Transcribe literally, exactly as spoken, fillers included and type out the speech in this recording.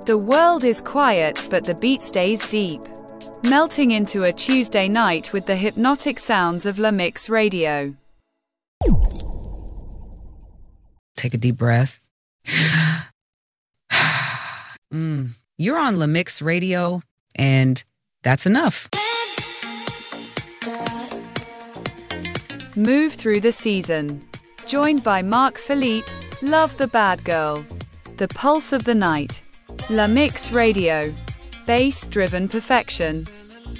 The world is quiet, but the beat stays deep. Melting into a Tuesday night with the hypnotic sounds of La Mix Radio. Take a deep breath. mm. You're on La Mix Radio, and that's enough. Move through the season. Joined by Mark Philippe, Love the Bad Girl. The pulse of the night. La Mix Radio. Bass-driven perfection.